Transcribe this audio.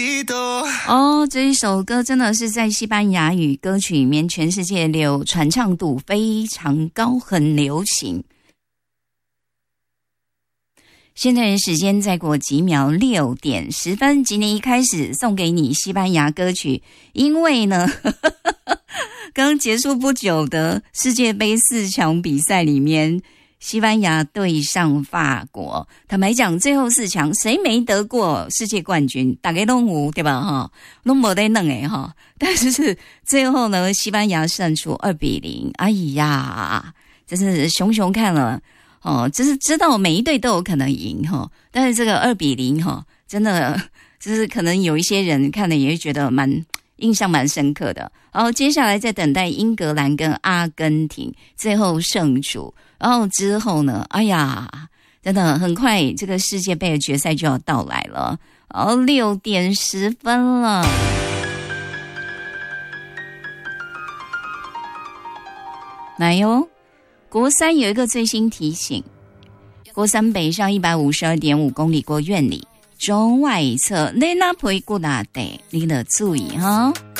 哦，这一首歌真的是在西班牙语歌曲里面全世界传唱度非常高，很流行。现在的时间再过几秒，6点10分，今天一开始送给你西班牙歌曲，因为呢刚结束不久的世界杯4强比赛里面，西班牙对上法国，坦白讲最后4强谁没得过世界冠军，大家都有对吧都没得弄哈，但是最后呢西班牙胜出2-0，哎呀真是熊熊看了就是知道每一队都有可能赢但是这个2-0真的就是可能有一些人看了也会觉得印象蛮深刻的。然后接下来再等待英格兰跟阿根廷最后胜出，然后之后呢哎呀真的很快这个世界杯的决赛就要到来了，6点10分了。来哟，国三有一个最新提醒，国三北上 152.5 公里过院里中外侧你那陪过哪得你得注意哈。